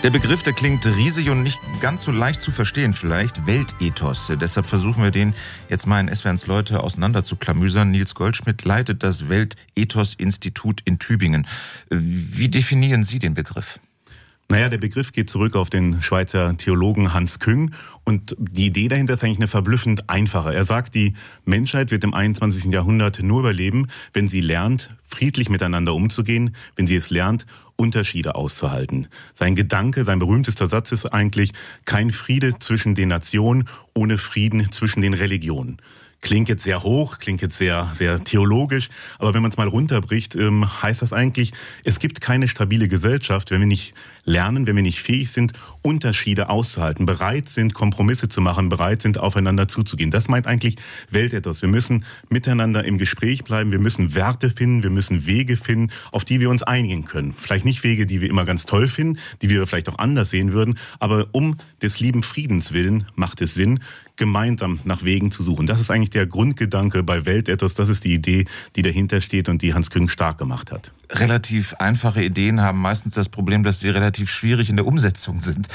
Der Begriff, der klingt riesig und nicht ganz so leicht zu verstehen vielleicht. Weltethos. Deshalb versuchen wir den jetzt mal in SWRs Leute auseinander zu klamüsern. Nils Goldschmidt leitet das Weltethos-Institut in Tübingen. Wie definieren Sie den Begriff? Naja, der Begriff geht zurück auf den Schweizer Theologen Hans Küng und die Idee dahinter ist eigentlich eine verblüffend einfache. Er sagt, die Menschheit wird im 21. Jahrhundert nur überleben, wenn sie lernt, friedlich miteinander umzugehen, wenn sie es lernt, Unterschiede auszuhalten. Sein Gedanke, sein berühmtester Satz ist eigentlich, kein Friede zwischen den Nationen ohne Frieden zwischen den Religionen. Klingt jetzt sehr hoch, klingt jetzt sehr, sehr theologisch, aber wenn man es mal runterbricht, heißt das eigentlich, es gibt keine stabile Gesellschaft, wenn wir nicht lernen, wenn wir nicht fähig sind, Unterschiede auszuhalten, bereit sind, Kompromisse zu machen, bereit sind, aufeinander zuzugehen. Das meint eigentlich Weltethos. Wir müssen miteinander im Gespräch bleiben, wir müssen Werte finden, wir müssen Wege finden, auf die wir uns einigen können. Vielleicht nicht Wege, die wir immer ganz toll finden, die wir vielleicht auch anders sehen würden, aber um des lieben Friedens willen macht es Sinn, gemeinsam nach Wegen zu suchen. Das ist eigentlich der Grundgedanke bei Weltethos. Das ist die Idee, die dahinter steht und die Hans Küng stark gemacht hat. Relativ einfache Ideen haben meistens das Problem, dass sie relativ schwierig in der Umsetzung sind.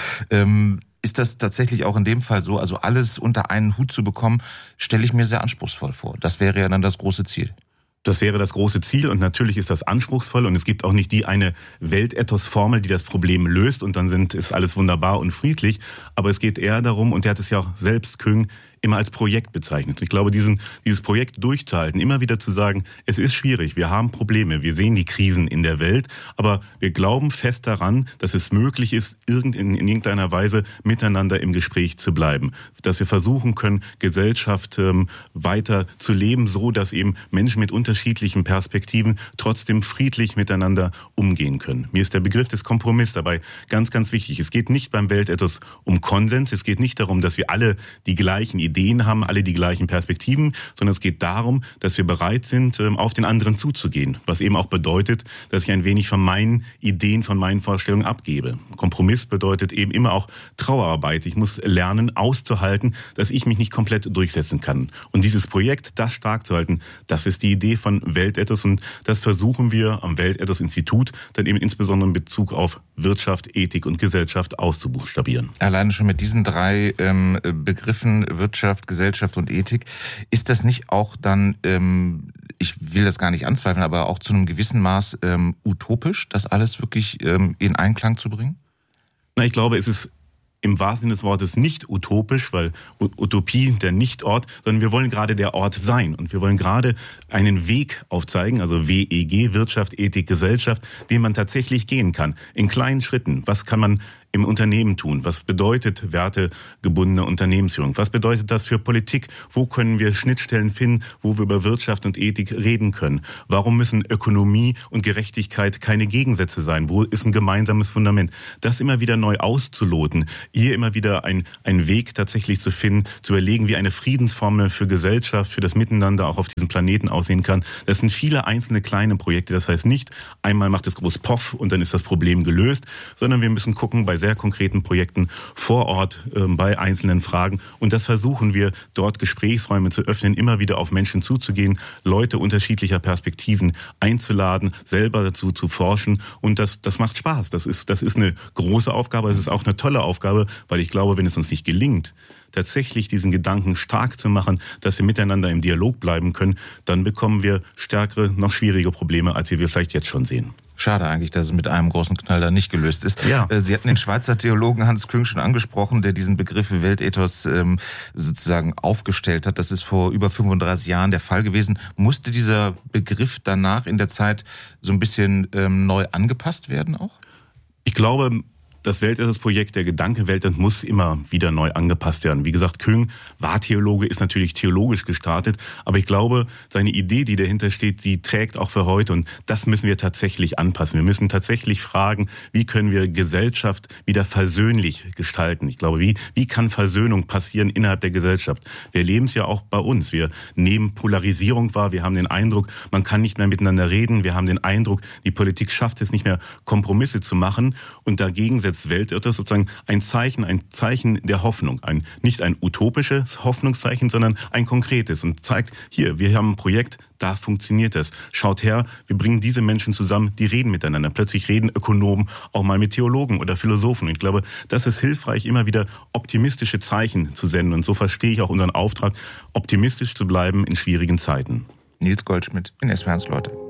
Ist das tatsächlich auch in dem Fall so? Also alles unter einen Hut zu bekommen, stelle ich mir sehr anspruchsvoll vor. Das wäre ja dann das große Ziel. Das wäre das große Ziel und natürlich ist das anspruchsvoll und es gibt auch nicht die eine Weltethos-Formel, die das Problem löst und dann ist alles wunderbar und friedlich. Aber es geht eher darum, und er hat es ja auch selbst Küng immer als Projekt bezeichnet. Ich glaube, dieses Projekt durchzuhalten, immer wieder zu sagen, es ist schwierig, wir haben Probleme, wir sehen die Krisen in der Welt, aber wir glauben fest daran, dass es möglich ist, in irgendeiner Weise miteinander im Gespräch zu bleiben. Dass wir versuchen können, Gesellschaft weiter zu leben, so dass eben Menschen mit unterschiedlichen Perspektiven trotzdem friedlich miteinander umgehen können. Mir ist der Begriff des Kompromisses dabei ganz, ganz wichtig. Es geht nicht beim Weltethos um Konsens, es geht nicht darum, dass wir alle die gleichen Ideen haben, alle die gleichen Perspektiven, sondern es geht darum, dass wir bereit sind, auf den anderen zuzugehen. Was eben auch bedeutet, dass ich ein wenig von meinen Ideen, von meinen Vorstellungen abgebe. Kompromiss bedeutet eben immer auch Trauerarbeit. Ich muss lernen, auszuhalten, dass ich mich nicht komplett durchsetzen kann. Und dieses Projekt, das stark zu halten, das ist die Idee von Weltethos und das versuchen wir am Weltethos-Institut dann eben insbesondere in Bezug auf Wirtschaft, Ethik und Gesellschaft auszubuchstabieren. Alleine schon mit diesen drei Begriffen Wirtschaft, Gesellschaft und Ethik, ist das nicht auch dann, ich will das gar nicht anzweifeln, aber auch zu einem gewissen Maß utopisch, das alles wirklich in Einklang zu bringen? Na, ich glaube, es ist im wahrsten Sinne des Wortes nicht utopisch, weil Utopie der Nicht-Ort, sondern wir wollen gerade der Ort sein. Und wir wollen gerade einen Weg aufzeigen, also WEG, Wirtschaft, Ethik, Gesellschaft, den man tatsächlich gehen kann. In kleinen Schritten. Was kann man im Unternehmen tun? Was bedeutet wertegebundene Unternehmensführung? Was bedeutet das für Politik? Wo können wir Schnittstellen finden, wo wir über Wirtschaft und Ethik reden können? Warum müssen Ökonomie und Gerechtigkeit keine Gegensätze sein? Wo ist ein gemeinsames Fundament? Das immer wieder neu auszuloten, hier immer wieder einen Weg tatsächlich zu finden, zu überlegen, wie eine Friedensformel für Gesellschaft, für das Miteinander auch auf diesem Planeten aussehen kann. Das sind viele einzelne kleine Projekte. Das heißt nicht, einmal macht es groß Poff und dann ist das Problem gelöst, sondern wir müssen gucken, bei sehr konkreten Projekten vor Ort bei einzelnen Fragen. Und das versuchen wir, dort Gesprächsräume zu öffnen, immer wieder auf Menschen zuzugehen, Leute unterschiedlicher Perspektiven einzuladen, selber dazu zu forschen. Und das macht Spaß. Das ist eine große Aufgabe. Es ist auch eine tolle Aufgabe, weil ich glaube, wenn es uns nicht gelingt, tatsächlich diesen Gedanken stark zu machen, dass wir miteinander im Dialog bleiben können, dann bekommen wir stärkere, noch schwierige Probleme, als wir vielleicht jetzt schon sehen. Schade eigentlich, dass es mit einem großen Knall da nicht gelöst ist. Ja. Sie hatten den Schweizer Theologen Hans Küng schon angesprochen, der diesen Begriff Weltethos sozusagen aufgestellt hat. Das ist vor über 35 Jahren der Fall gewesen. Musste dieser Begriff danach in der Zeit so ein bisschen neu angepasst werden auch? Ich glaube, das Weltethos-Projekt, der Gedanke Weltethos muss immer wieder neu angepasst werden. Wie gesagt, Küng war Theologe, ist natürlich theologisch gestartet, aber ich glaube, seine Idee, die dahinter steht, die trägt auch für heute und das müssen wir tatsächlich anpassen. Wir müssen tatsächlich fragen, wie können wir Gesellschaft wieder versöhnlich gestalten? Ich glaube, wie kann Versöhnung passieren innerhalb der Gesellschaft? Wir erleben es ja auch bei uns. Wir nehmen Polarisierung wahr, wir haben den Eindruck, man kann nicht mehr miteinander reden, wir haben den Eindruck, die Politik schafft es nicht mehr, Kompromisse zu machen und dagegen setzt Weltethos sozusagen ein Zeichen der Hoffnung. Nicht ein utopisches Hoffnungszeichen, sondern ein konkretes und zeigt, hier, wir haben ein Projekt, da funktioniert das. Schaut her, wir bringen diese Menschen zusammen, die reden miteinander. Plötzlich reden Ökonomen auch mal mit Theologen oder Philosophen. Und ich glaube, das ist hilfreich, immer wieder optimistische Zeichen zu senden. Und so verstehe ich auch unseren Auftrag, optimistisch zu bleiben in schwierigen Zeiten. Nils Goldschmidt in SWR 1 Leute.